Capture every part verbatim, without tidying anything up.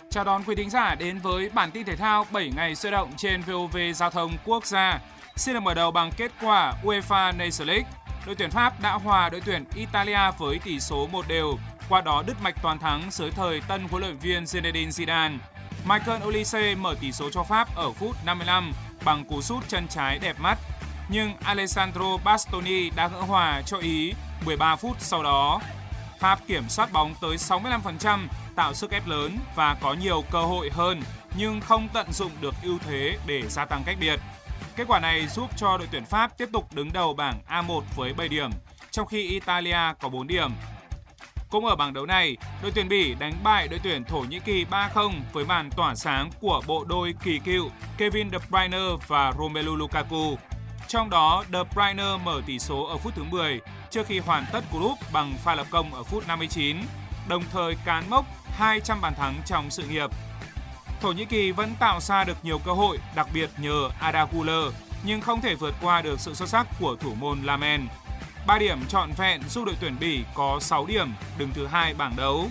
Chào đón quý thính giả đến với bản tin thể thao bảy ngày sôi động trên vê o vê Giao thông Quốc gia. Xin được mở đầu bằng kết quả UEFA Nations League. Đội tuyển Pháp đã hòa đội tuyển Italia với tỷ số một đều, qua đó đứt mạch toàn thắng dưới thời tân huấn luyện viên Zinedine Zidane. Michael Olise mở tỷ số cho Pháp ở phút năm mươi lăm bằng cú sút chân trái đẹp mắt, nhưng Alessandro Bastoni đã gỡ hòa cho Ý mười ba phút sau đó. Pháp kiểm soát bóng tới sáu mươi lăm phần trăm, tạo sức ép lớn và có nhiều cơ hội hơn, nhưng không tận dụng được ưu thế để gia tăng cách biệt. Kết quả này giúp cho đội tuyển Pháp tiếp tục đứng đầu bảng A một với bảy điểm, trong khi Italia có bốn điểm. Cũng ở bảng đấu này, đội tuyển Bỉ đánh bại đội tuyển Thổ Nhĩ Kỳ ba không với màn tỏa sáng của bộ đôi kỳ cựu Kevin De Bruyne và Romelu Lukaku. Trong đó, De Bruyne mở tỷ số ở phút thứ mười trước khi hoàn tất cú đúp bằng pha lập công ở phút năm mươi chín, đồng thời cán mốc hai trăm bàn thắng trong sự nghiệp. Thổ Nhĩ Kỳ vẫn tạo ra được nhiều cơ hội, đặc biệt nhờ Arda Güler, nhưng không thể vượt qua được sự xuất sắc của thủ môn Lamen. ba điểm trọn vẹn giúp đội tuyển Bỉ có sáu điểm, đứng thứ hai bảng đấu.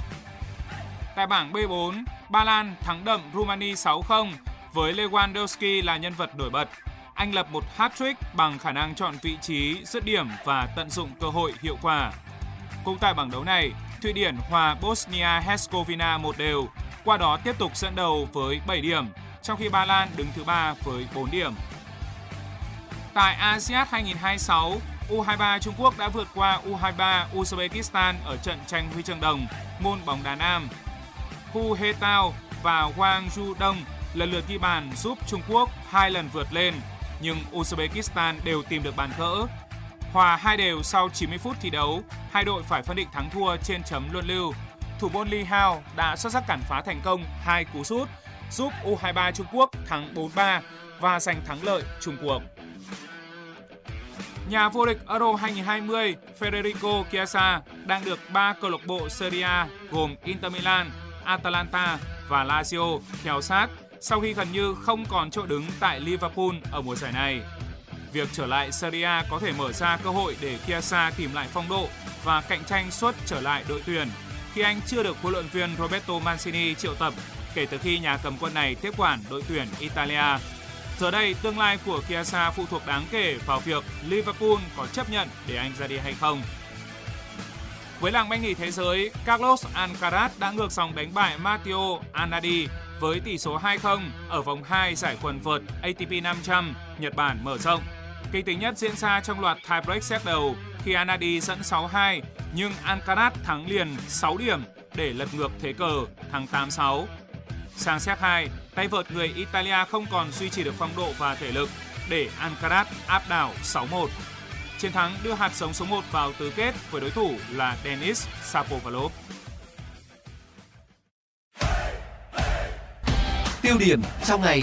Tại bảng B bốn, Ba Lan thắng đậm Rumani sáu không với Lewandowski là nhân vật nổi bật. Anh lập một hat-trick bằng khả năng chọn vị trí, dứt điểm và tận dụng cơ hội hiệu quả. Cũng tại bảng đấu này, Thụy Điển hòa Bosnia-Herzegovina một đều, qua đó tiếp tục dẫn đầu với bảy điểm, trong khi Ba Lan đứng thứ ba với bốn điểm. Tại a si át hai không hai sáu, u hai ba Trung Quốc đã vượt qua u hai ba Uzbekistan ở trận tranh huy chương đồng môn bóng đá nam. Hu Hetao và Wang Zhudong lần lượt ghi bàn giúp Trung Quốc hai lần vượt lên, nhưng Uzbekistan đều tìm được bàn gỡ. Hòa hai đều sau chín mươi phút thi đấu, hai đội phải phân định thắng thua trên chấm luân lưu. Thủ môn Li Hao đã xuất sắc cản phá thành công hai cú sút, giúp u hai ba Trung Quốc thắng bốn ba và giành thắng lợi chung cuộc. Nhà vô địch Euro hai không hai không Federico Chiesa đang được ba câu lạc bộ Serie A gồm Inter Milan, Atalanta và Lazio theo sát sau khi gần như không còn chỗ đứng tại Liverpool ở mùa giải này. Việc trở lại Serie A có thể mở ra cơ hội để Chiesa tìm lại phong độ và cạnh tranh suất trở lại đội tuyển khi anh chưa được huấn luyện viên Roberto Mancini triệu tập kể từ khi nhà cầm quân này tiếp quản đội tuyển Italia. Giờ đây, tương lai của Chiesa phụ thuộc đáng kể vào việc Liverpool có chấp nhận để anh ra đi hay không. Với làng banh nhì thế giới, Carlos Alcaraz đã ngược dòng đánh bại Matteo Anadi với tỷ số hai không ở vòng hai giải quần vợt a tê pê năm trăm Nhật Bản mở rộng. Kịch tính nhất diễn ra trong loạt tie break set đầu khi Anadi dẫn sáu hai, nhưng Alcaraz thắng liền sáu điểm để lật ngược thế cờ, thắng tám sáu. Sang set hai, tay vợt người Italia không còn duy trì được phong độ và thể lực để Alcaraz áp đảo sáu một. Chiến thắng đưa hạt giống số một vào tứ kết với đối thủ là Denis Shapovalov. Tiêu điểm trong ngày.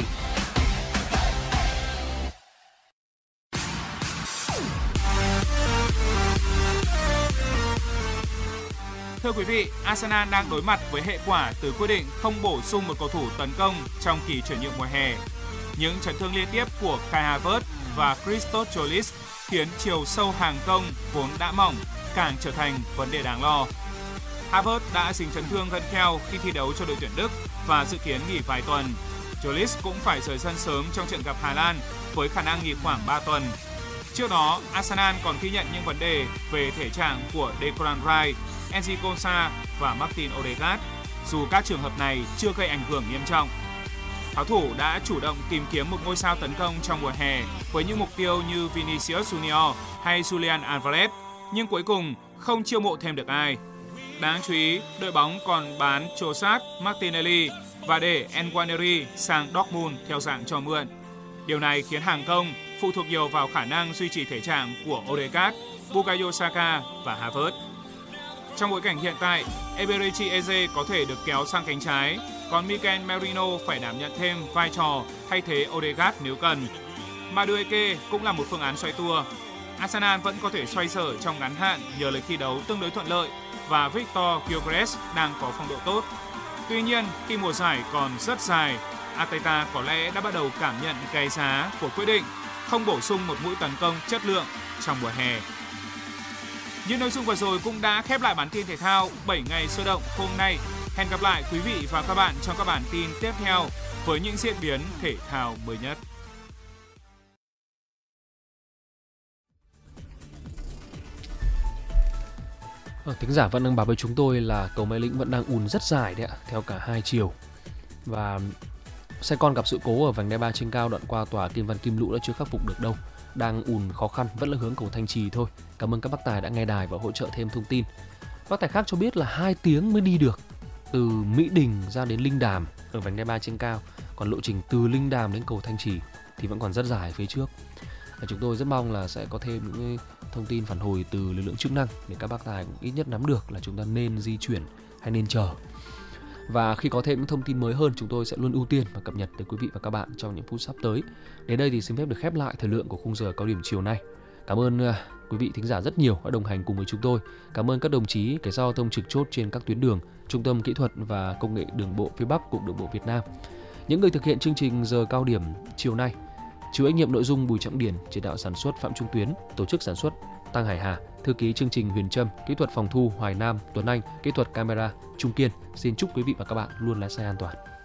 Thưa quý vị, Arsenal đang đối mặt với hệ quả từ quyết định không bổ sung một cầu thủ tấn công trong kỳ chuyển nhượng mùa hè. Những chấn thương liên tiếp của Kai Havertz và Christos Jolis khiến chiều sâu hàng công vốn đã mỏng càng trở thành vấn đề đáng lo. Havertz đã dính chấn thương gân kheo khi thi đấu cho đội tuyển Đức và dự kiến nghỉ vài tuần. Jolis cũng phải rời sân sớm trong trận gặp Hà Lan với khả năng nghỉ khoảng ba tuần. Trước đó, Arsenal còn ghi nhận những vấn đề về thể trạng của Declan Rice, Enzo Konsa và Martin Odegaard, dù các trường hợp này chưa gây ảnh hưởng nghiêm trọng. Pháo thủ đã chủ động tìm kiếm một ngôi sao tấn công trong mùa hè với những mục tiêu như Vinicius Junior hay Julian Alvarez, nhưng cuối cùng không chiêu mộ thêm được ai. Đáng chú ý, đội bóng còn bán Trossard, Martinelli và để Nwaneri sang Dortmund theo dạng cho mượn. Điều này khiến hàng công phụ thuộc nhiều vào khả năng duy trì thể trạng của Odegaard, Bukayo Saka và Havertz. Trong bối cảnh hiện tại, Eberechi Eze có thể được kéo sang cánh trái, còn Mikel Merino phải đảm nhận thêm vai trò thay thế Odegaard nếu cần. Madueke cũng là một phương án xoay tua. Arsenal vẫn có thể xoay sở trong ngắn hạn nhờ lịch thi đấu tương đối thuận lợi và Victor Gyökeres đang có phong độ tốt. Tuy nhiên, khi mùa giải còn rất dài, Arteta có lẽ đã bắt đầu cảm nhận cái giá của quyết định không bổ sung một mũi tấn công chất lượng trong mùa hè. Những nội dung vừa rồi cũng đã khép lại bản tin thể thao bảy ngày sôi động hôm nay. Hẹn gặp lại quý vị và các bạn trong các bản tin tiếp theo với những diễn biến thể thao mới nhất. Ờ, thính giả vẫn đang báo với chúng tôi là cầu Mai Lĩnh vẫn đang ùn rất dài đấy ạ, theo cả hai chiều. Và xe con gặp sự cố ở vành đai ba trên cao đoạn qua tòa Kim Văn Kim Lũ đã chưa khắc phục được đâu. Đang ùn khó khăn, vẫn là hướng cầu Thanh Trì thôi. Cảm ơn các bác tài đã nghe đài và hỗ trợ thêm thông tin. Bác tài khác cho biết là hai tiếng mới đi được từ Mỹ Đình ra đến Linh Đàm ở vành đai ba trên cao. Còn lộ trình từ Linh Đàm đến cầu Thanh Trì thì vẫn còn rất dài phía trước. Và chúng tôi rất mong là sẽ có thêm những thông tin phản hồi từ lực lượng chức năng để các bác tài cũng ít nhất nắm được là chúng ta nên di chuyển hay nên chờ. Và khi có thêm những thông tin mới hơn, chúng tôi sẽ luôn ưu tiên và cập nhật tới quý vị và các bạn trong những phút sắp tới. Đến đây thì xin phép được khép lại thời lượng của khung giờ cao điểm chiều nay. Cảm ơn uh, quý vị thính giả rất nhiều đã đồng hành cùng với chúng tôi. Cảm ơn các đồng chí cảnh sát giao thông trực chốt trên các tuyến đường, Trung tâm Kỹ thuật và Công nghệ Đường bộ phía Bắc, Cục Đường bộ Việt Nam. Những người thực hiện chương trình giờ cao điểm chiều nay: chịu trách nhiệm nội dung Bùi Trọng Điển, chỉ đạo sản xuất Phạm Trung Tuyến, tổ chức sản xuất Tăng Hải Hà, thư ký chương trình Huyền Trâm, kỹ thuật phòng thu Hoài Nam, Tuấn Anh, kỹ thuật camera Trung Kiên. Xin chúc quý vị và các bạn luôn lái xe an toàn.